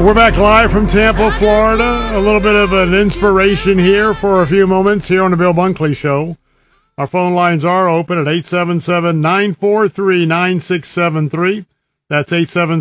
We're back live from Tampa, Florida. A little bit of an inspiration here for a few moments here on the Bill Bunkley Show. Our phone lines are open at 877-943-9673. That's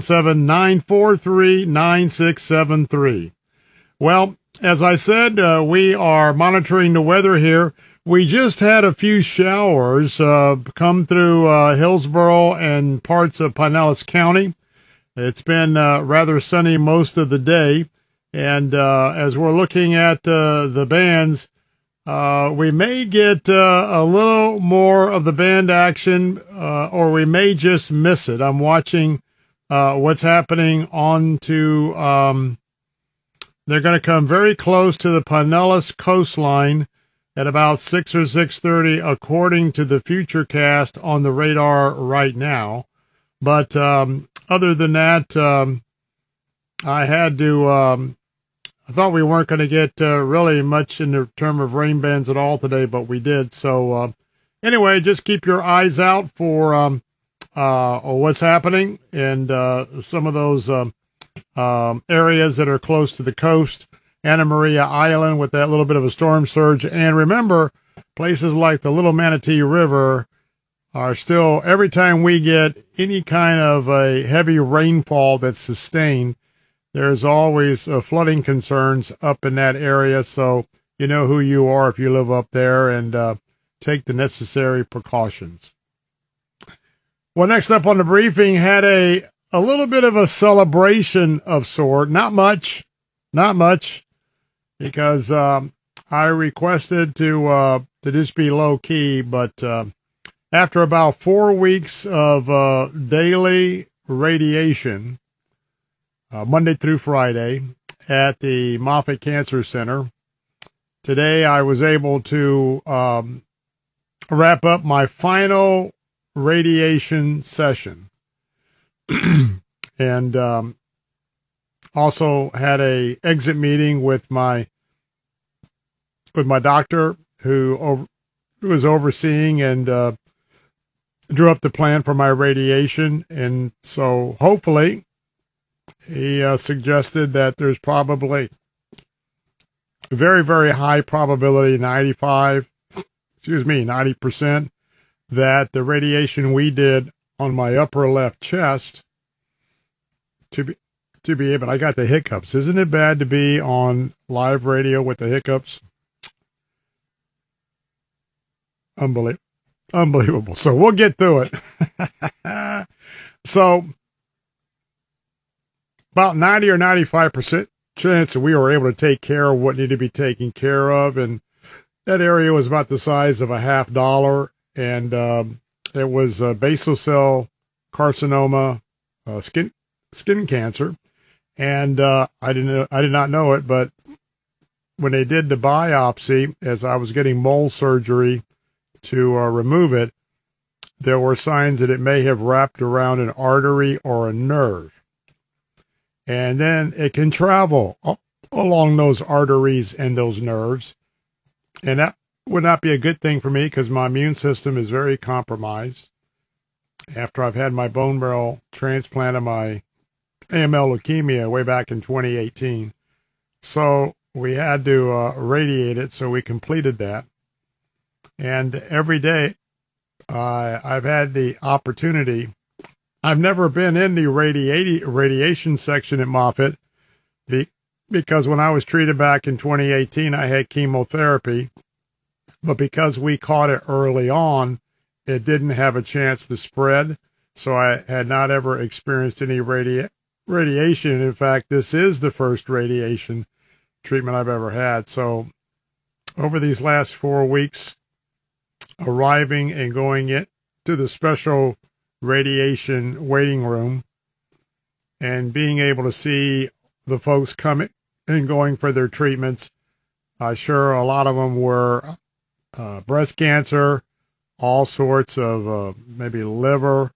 877-943-9673. Well, as I said, we are monitoring the weather here. We just had a few showers come through Hillsborough and parts of Pinellas County. It's been rather sunny most of the day, and as we're looking at the bands, we may get a little more of the band action, or we may just miss it. I'm watching what's happening onto, they're going to come very close to the Pinellas coastline at about 6 or 6:30, according to the Futurecast on the radar right now. But other than that, I had to, I thought we weren't going to get really much in the term of rain bands at all today, but we did. So anyway, just keep your eyes out for what's happening and some of those areas that are close to the coast. Anna Maria Island with that little bit of a storm surge. And remember, places like the Little Manatee River are still, every time we get any kind of a heavy rainfall that's sustained, there's always flooding concerns up in that area. So you know who you are if you live up there, and take the necessary precautions. Well, next up on the briefing, had a little bit of a celebration of sort. Not much, because I requested to just be low key, but after about 4 weeks of daily radiation, Monday through Friday, at the Moffitt Cancer Center, today I was able to wrap up my final radiation session. And also had a exit meeting with my doctor who was overseeing and drew up the plan for my radiation. And so hopefully he suggested that there's probably a very, very high probability, 90%, that the radiation we did on my upper left chest to be able, I got the hiccups. Isn't it bad to be on live radio with the hiccups? Unbelievable. So we'll get through it. So about 90 or 95% chance that we were able to take care of what needed to be taken care of. And that area was about the size of a $50, and it was basal cell carcinoma, skin cancer. And I did not know it, but when they did the biopsy, as I was getting mole surgery to remove it, there were signs that it may have wrapped around an artery or a nerve. And then it can travel along those arteries and those nerves. And that would not be a good thing for me because my immune system is very compromised after I've had my bone marrow transplant of my AML leukemia way back in 2018. So we had to radiate it, so we completed that. And every day I've had the opportunity. I've never been in the radiation section at Moffitt because when I was treated back in 2018, I had chemotherapy. But because we caught it early on, it didn't have a chance to spread. So I had not ever experienced any radiation. In fact, this is the first radiation treatment I've ever had. So over these last 4 weeks, arriving and going into the special radiation waiting room and being able to see the folks coming and going for their treatments, sure, a lot of them were breast cancer, all sorts of maybe liver,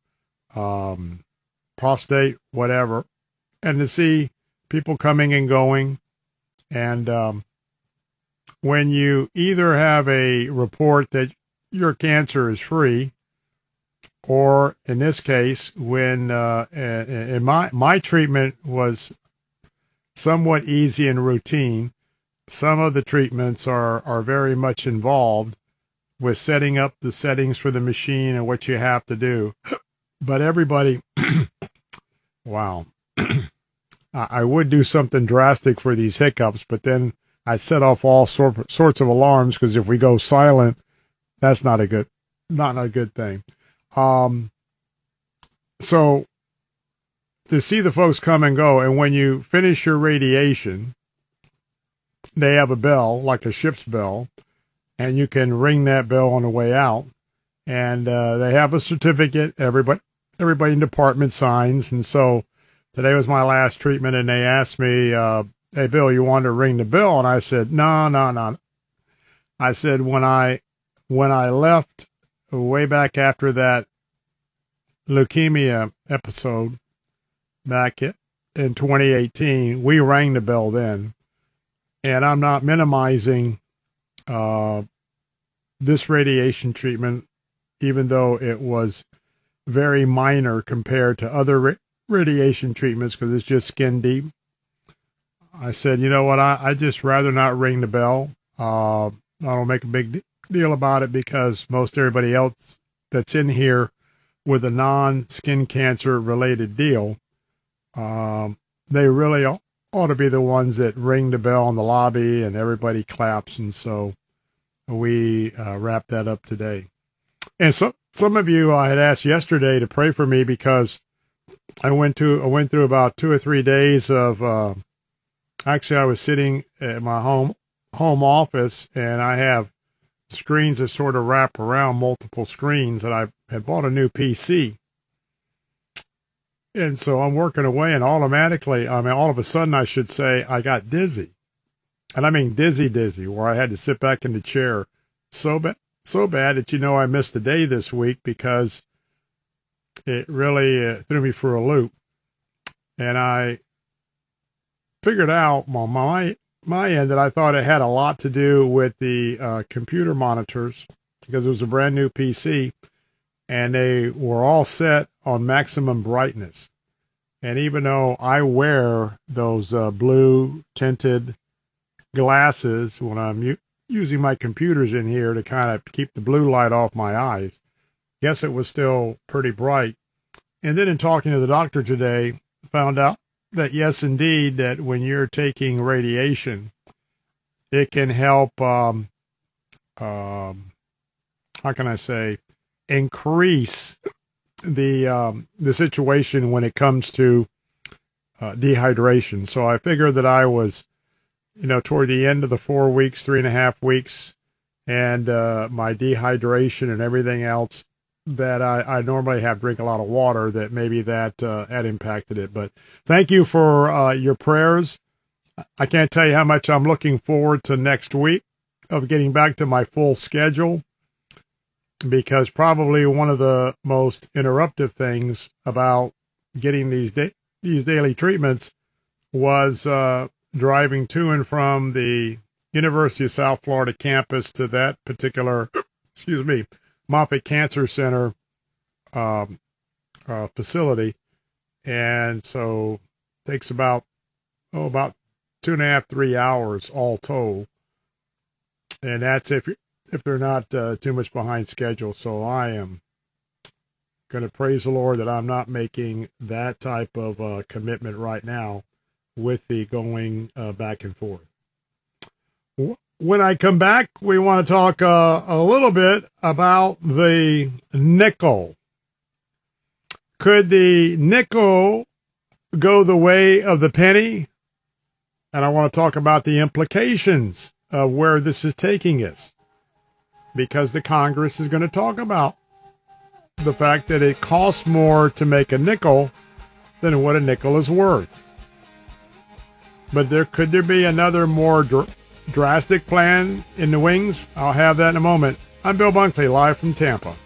prostate, whatever. And to see people coming and going. And when you either have a report that your cancer is free, or in this case, when in my treatment was somewhat easy and routine. Some of the treatments are very much involved with setting up the settings for the machine and what you have to do. But everybody, wow, I would do something drastic for these hiccups, but then I set off all sorts of alarms, because if we go silent, that's not a good thing. So to see the folks come and go, and when you finish your radiation, they have a bell, like a ship's bell, and you can ring that bell on the way out. And they have a certificate. Everybody in the department signs. And so today was my last treatment, and they asked me, "Hey, Bill, you want to ring the bell?" And I said, No. I said, when I left way back after that leukemia episode back in 2018, we rang the bell then. And I'm not minimizing this radiation treatment, even though it was very minor compared to other radiation treatments, because it's just skin deep. I said, you know what, I just rather not ring the bell. I don't make a big deal about it, because most everybody else that's in here with a non-skin cancer related deal, they really ought to be the ones that ring the bell in the lobby and everybody claps. And so we wrap that up today. And some of you I had asked yesterday to pray for me, because I went through about 2 or 3 days of actually I was sitting at my home office, and I have screens that sort of wrap around multiple screens, and I had bought a new PC. And so I'm working away, and all of a sudden, I should say, I got dizzy. And I mean dizzy, where I had to sit back in the chair so bad that, I missed a day this week, because it really threw me for a loop. And I figured out on my end that I thought it had a lot to do with the computer monitors, because it was a brand new PC, and they were all set on maximum brightness. And even though I wear those blue tinted glasses when I'm using my computers in here to kind of keep the blue light off my eyes, guess it was still pretty bright. And then in talking to the doctor today, found out that yes, indeed, that when you're taking radiation, it can help, how can I say, increase the situation when it comes to dehydration. So I figured that I was, toward the end of the 4 weeks, 3.5 weeks, and my dehydration and everything else, that I normally have drink a lot of water, that maybe that had impacted it. But thank you for your prayers. I can't tell you how much I'm looking forward to next week of getting back to my full schedule, because probably one of the most interruptive things about getting these daily treatments was driving to and from the University of South Florida campus to that particular, Moffitt Cancer Center facility. And so it takes about 2.5, 3 hours all told. And that's if they're not too much behind schedule. So I am going to praise the Lord that I'm not making that type of commitment right now with the going back and forth. When I come back, we want to talk a little bit about the nickel. Could the nickel go the way of the penny? And I want to talk about the implications of where this is taking us, because the Congress is going to talk about the fact that it costs more to make a nickel than what a nickel is worth. But could there be another more drastic plan in the wings? I'll have that in a moment. I'm Bill Bunkley, live from Tampa.